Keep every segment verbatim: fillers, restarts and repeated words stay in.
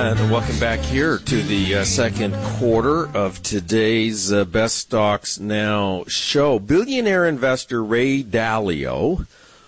And welcome back here to the uh, second quarter of today's uh, Best Stocks Now show. Billionaire investor Ray Dalio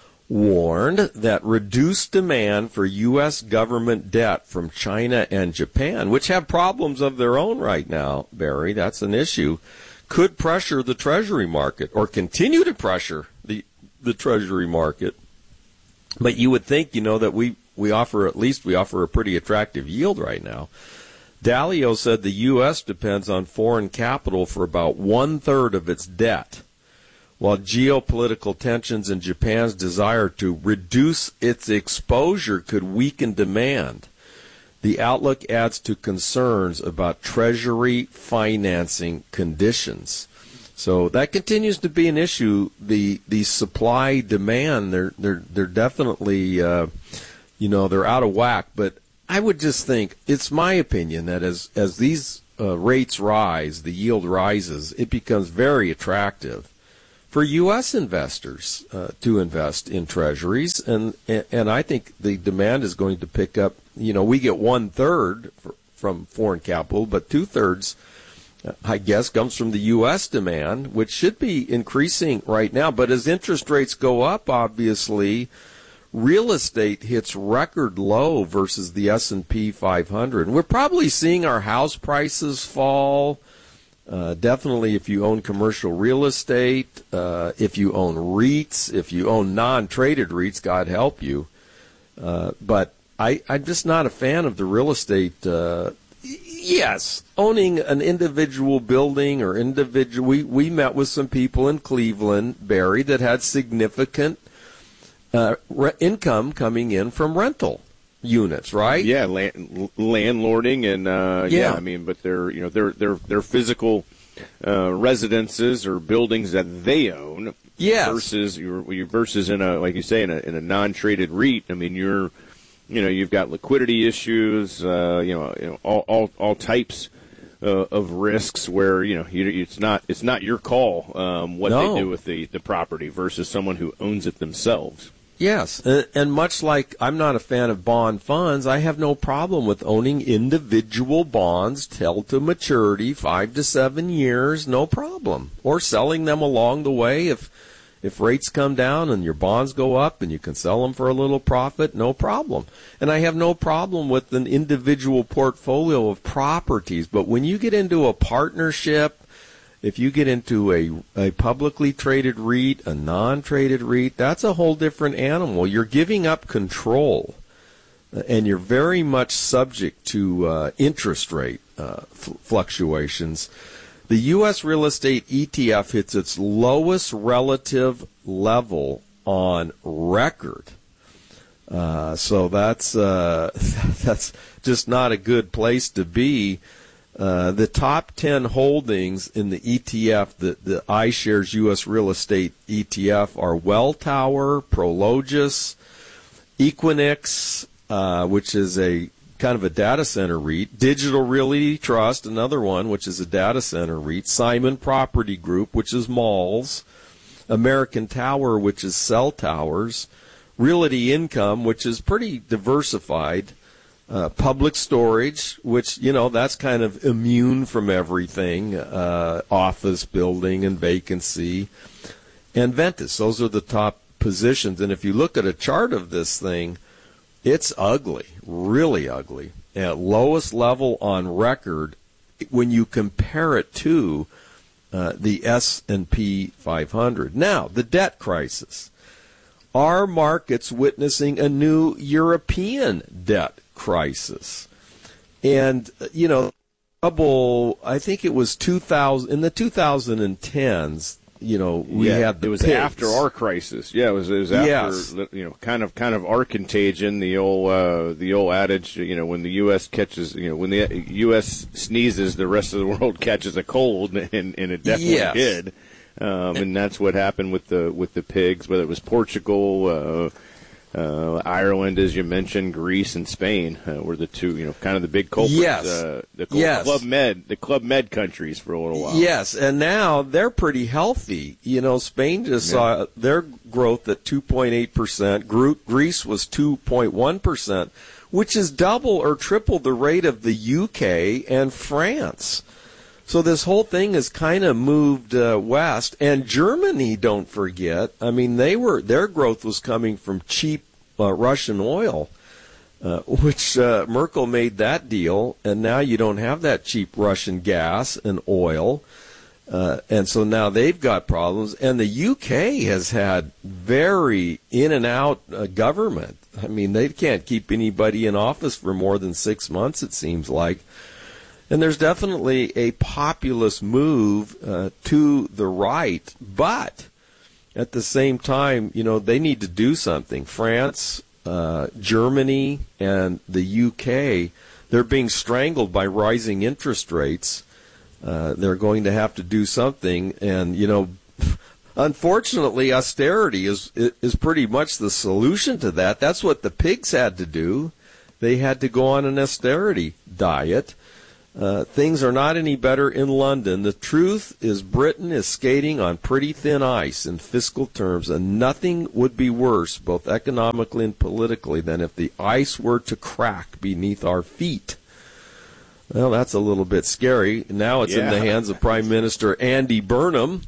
warned that reduced demand for U S government debt from China and Japan, which have problems of their own right now, Barry, that's an issue, could pressure the Treasury market or continue to pressure the, the Treasury market. But you would think, you know, that we We offer, at least we offer a pretty attractive yield right now. Dalio said the U S depends on foreign capital for about one-third of its debt, while geopolitical tensions and Japan's desire to reduce its exposure could weaken demand. The outlook adds to concerns about Treasury financing conditions. So that continues to be an issue. The the supply demand, they're they're they're definitely uh, You know, they're out of whack, but I would just think, it's my opinion that as, as these uh, rates rise, the yield rises, it becomes very attractive for U S investors uh, to invest in treasuries, and, and and I think the demand is going to pick up. You know, we get one-third from foreign capital, but two-thirds, I guess, comes from the U S demand, which should be increasing right now. But as interest rates go up, obviously, real estate hits record low versus the S and P five hundred. And we're probably seeing our house prices fall. Uh, definitely if you own commercial real estate, uh, if you own REITs, if you own non-traded REITs, God help you. Uh, but I, I'm just not a fan of the real estate. Uh, yes, owning an individual building or individual. We, we met with some people in Cleveland, Barry, that had significant Uh, re- income coming in from rental units, right? Yeah, land, landlording, and uh, yeah. yeah, I mean, but they're you know they're they're they're physical uh, residences or buildings that they own. Yes. Versus your versus in a like you say in a in a non-traded REIT. I mean, you're you know you've got liquidity issues, uh, you know, you know all all all types uh, of risks where you know you, it's not it's not your call um, what no. they do with the the property versus someone who owns it themselves. Yes, and much like I'm not a fan of bond funds, I have no problem with owning individual bonds held to maturity, five to seven years, no problem. Or selling them along the way if if rates come down and your bonds go up and you can sell them for a little profit, no problem. And I have no problem with an individual portfolio of properties. But when you get into a partnership, if you get into a, a publicly traded REIT, a non-traded REIT, that's a whole different animal. You're giving up control, and you're very much subject to uh, interest rate uh, f- fluctuations. The U S real estate E T F hits its lowest relative level on record. Uh, so that's uh, that's just not a good place to be. Uh, the top ten holdings in the E T F, the, the iShares U S Real Estate E T F, are Welltower, Prologis, Equinix, uh, which is a kind of a data center REIT, Digital Realty Trust, another one, which is a data center REIT, Simon Property Group, which is malls, American Tower, which is cell towers, Realty Income, which is pretty diversified, Uh, Public Storage, which, you know, that's kind of immune from everything, uh, office building and vacancy, and Ventus. Those are the top positions. And if you look at a chart of this thing, it's ugly, really ugly, at lowest level on record when you compare it to uh, the S and P five hundred. Now, the debt crisis. Are markets witnessing a new European debt crisis? And, you know, trouble, I think it was two thousand, in the twenty tens, you know, we yeah, had the it was pigs. after our crisis. Yeah, it was, it was after, yes. you know, kind of kind of our contagion, the old uh, the old adage, you know, when the U S catches, you know, when the U S sneezes, the rest of the world catches a cold, and, and it definitely yes. did. Um, and that's what happened with the with the pigs, whether it was Portugal, uh, uh, Ireland, as you mentioned, Greece, and Spain uh, were the two, you know, kind of the big culprits. Yes. Uh, the yes. Club Med, the Club Med countries for a little while. Yes, and now they're pretty healthy. You know, Spain just yeah. saw their growth at two point eight percent. Greece was two point one percent. which is double or triple the rate of the U K and France. So this whole thing has kind of moved uh, west. And Germany, don't forget, I mean, they were their growth was coming from cheap uh, Russian oil, uh, which uh, Merkel made that deal, and now you don't have that cheap Russian gas and oil. Uh, and so now they've got problems. And the U K has had very in and out uh, government. I mean, they can't keep anybody in office for more than six months, it seems like. And there's definitely a populist move uh, to the right. But at the same time, you know, they need to do something. France, uh, Germany, and the U K, they're being strangled by rising interest rates. Uh, they're going to have to do something, and you know, unfortunately, austerity is is pretty much the solution to that. That's what the pigs had to do. They had to go on an austerity diet. Uh, things are not any better in London. The truth is Britain is skating on pretty thin ice in fiscal terms, and nothing would be worse, both economically and politically, than if the ice were to crack beneath our feet. Well, that's a little bit scary. Now it's yeah. in the hands of Prime Minister Andy Burnham,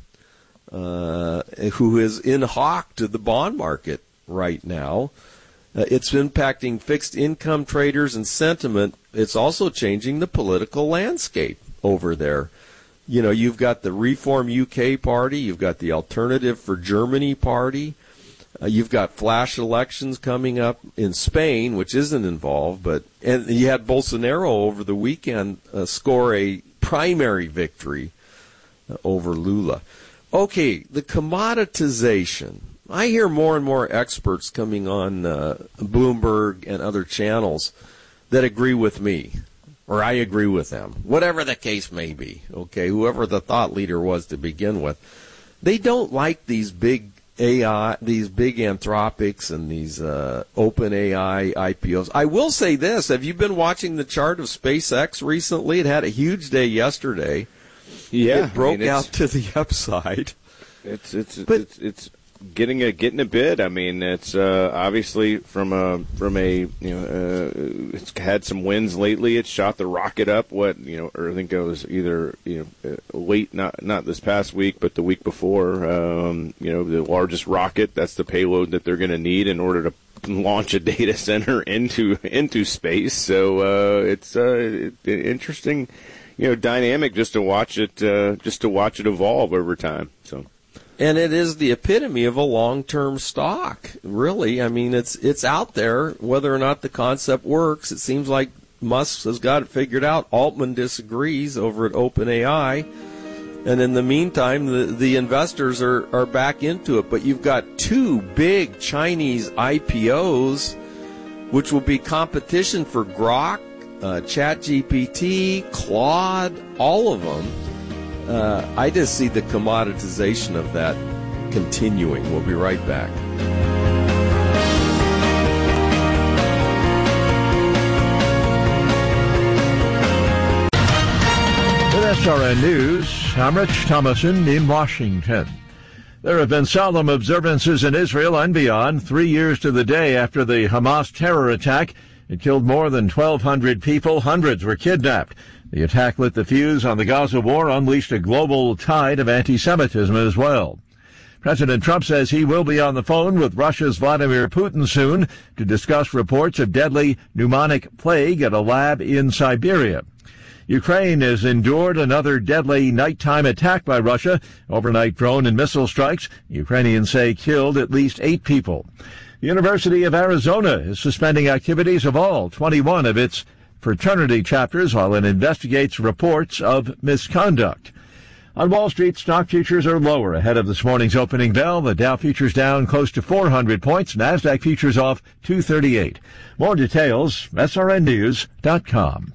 uh, who is in hock to the bond market right now. Uh, it's impacting fixed income traders and sentiment. It's also changing the political landscape over there. You know, you've got the Reform U K party, you've got the Alternative for Germany party, uh, you've got flash elections coming up in Spain, which isn't involved, but and you had Bolsonaro over the weekend uh, score a primary victory uh, over Lula. Okay, the commoditization. I hear more and more experts coming on uh, Bloomberg and other channels that agree with me, or I agree with them, whatever the case may be, okay, whoever the thought leader was to begin with. They don't like these big A I, these big Anthropics and these uh, open A I I P Os. I will say this, have you been watching the chart of SpaceX recently? It had a huge day yesterday. Yeah. It broke I mean, out to the upside. It's, it's, but, it's, it's, Getting a getting a bid. I mean, it's uh, obviously from a from a you know uh, it's had some wins lately. It shot the rocket up. What you know, or I think it was either you know uh, late, not not this past week, but the week before. Um, you know, the largest rocket. That's the payload that they're going to need in order to launch a data center into into space. So uh, it's uh, it, interesting, you know, dynamic just to watch it uh, just to watch it evolve over time. So. And it is the epitome of a long-term stock, really. I mean, it's it's out there. Whether or not the concept works, it seems like Musk has got it figured out. Altman disagrees over at OpenAI. And in the meantime, the, the investors are, are back into it. But you've got two big Chinese I P Os, which will be competition for Grok, uh, ChatGPT, Claude, all of them. Uh, I just see the commoditization of that continuing. We'll be right back. With S R N News, I'm Rich Thomason in Washington. There have been solemn observances in Israel and beyond, three years to the day after the Hamas terror attack. It killed more than twelve hundred people. Hundreds were kidnapped. The attack lit the fuse on the Gaza war, unleashed a global tide of anti-Semitism as well. President Trump says he will be on the phone with Russia's Vladimir Putin soon to discuss reports of deadly pneumonic plague at a lab in Siberia. Ukraine has endured another deadly nighttime attack by Russia. Overnight drone and missile strikes, Ukrainians say, killed at least eight people. The University of Arizona is suspending activities of all twenty-one of its fraternity chapters while it investigates reports of misconduct. On Wall Street, stock futures are lower ahead of this morning's opening bell. The Dow futures down close to four hundred points. NASDAQ futures off two thirty-eight. More details, S R N news dot com.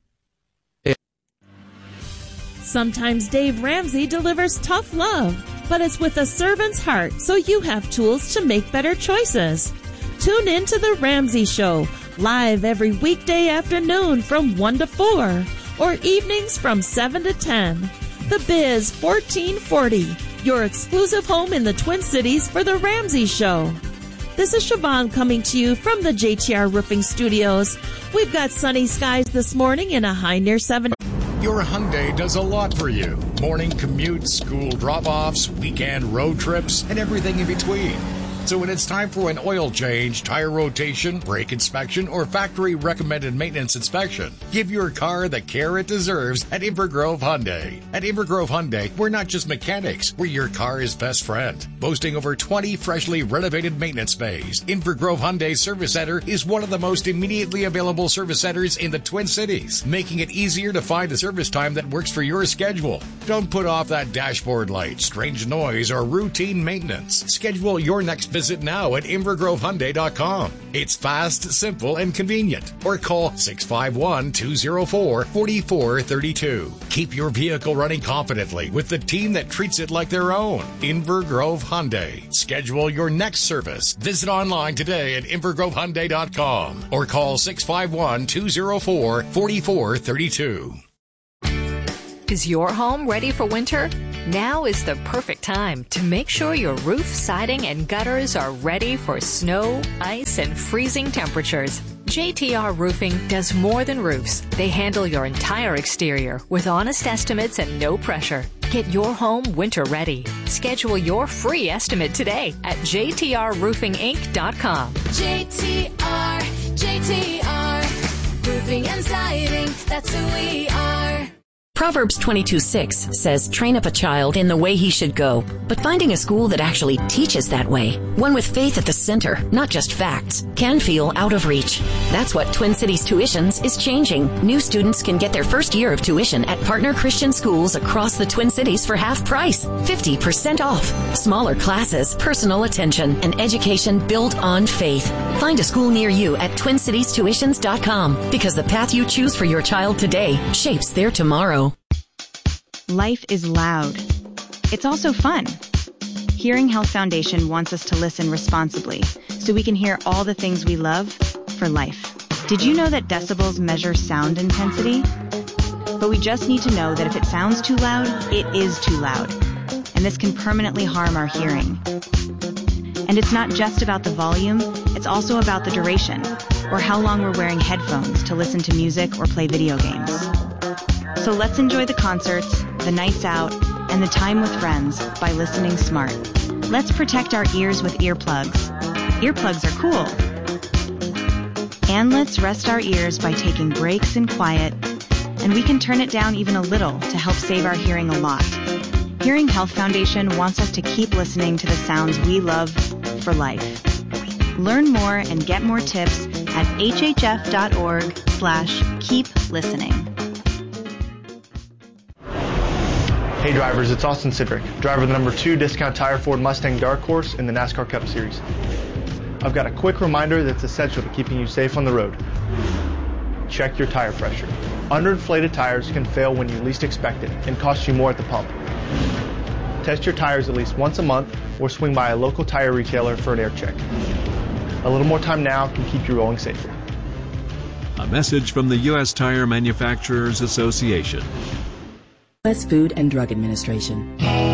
Sometimes Dave Ramsey delivers tough love, but it's with a servant's heart, so you have tools to make better choices. Tune in to The Ramsey Show, live every weekday afternoon from one to four, or evenings from seven to ten. The Biz fourteen forty, your exclusive home in the Twin Cities for The Ramsey Show. This is Siobhan coming to you from the J T R Roofing Studios. We've got sunny skies this morning and a high near seventy. Your Hyundai does a lot for you. Morning commutes, school drop-offs, weekend road trips, and everything in between. So when it's time for an oil change, tire rotation, brake inspection, or factory recommended maintenance inspection, give your car the care it deserves at Invergrove Hyundai. At Invergrove Hyundai, we're not just mechanics, we're your car's best friend. Boasting over twenty freshly renovated maintenance bays, Invergrove Hyundai Service Center is one of the most immediately available service centers in the Twin Cities, making it easier to find a service time that works for your schedule. Don't put off that dashboard light, strange noise, or routine maintenance. Schedule your next visit now at invergrove hyundai dot com. It's fast, simple, and convenient. Or call six five one, two zero four, four four three two. Keep your vehicle running confidently with the team that treats it like their own. Invergrove Hyundai. Schedule your next service. Visit online today at invergrove hyundai dot com or call six five one, two zero four, four four three two. Is your home ready for winter? Now is the perfect time to make sure your roof, siding, and gutters are ready for snow, ice, and freezing temperatures. J T R Roofing does more than roofs. They handle your entire exterior with honest estimates and no pressure. Get your home winter ready. Schedule your free estimate today at j t r roofing inc dot com. J T R, J T R, roofing and siding, that's who we are. Proverbs twenty-two six says, train up a child in the way he should go. But finding a school that actually teaches that way, one with faith at the center, not just facts, can feel out of reach. That's what Twin Cities Tuitions is changing. New students can get their first year of tuition at partner Christian schools across the Twin Cities for half price, fifty percent off. Smaller classes, personal attention, and education built on faith. Find a school near you at twin cities tuitions dot com, because the path you choose for your child today shapes their tomorrow. Life is loud. It's also fun. Hearing Health Foundation wants us to listen responsibly so we can hear all the things we love for life. Did you know that decibels measure sound intensity? But we just need to know that if it sounds too loud, it is too loud. And this can permanently harm our hearing. And it's not just about the volume, it's also about the duration, or how long we're wearing headphones to listen to music or play video games. So let's enjoy the concerts, the nights out, and the time with friends by listening smart. Let's protect our ears with earplugs. Earplugs are cool. And let's rest our ears by taking breaks in quiet, and we can turn it down even a little to help save our hearing a lot. Hearing Health Foundation wants us to keep listening to the sounds we love for life. Learn more and get more tips at h h f dot org slash keep listening. Hey drivers, it's Austin Sidrick, driver of the number two Discount Tire Ford Mustang Dark Horse in the NASCAR Cup Series. I've got a quick reminder that's essential to keeping you safe on the road. Check your tire pressure. Underinflated tires can fail when you least expect it and cost you more at the pump. Test your tires at least once a month or swing by a local tire retailer for an air check. A little more time now can keep you rolling safer. A message from the U S Tire Manufacturers Association. U S Food and Drug Administration.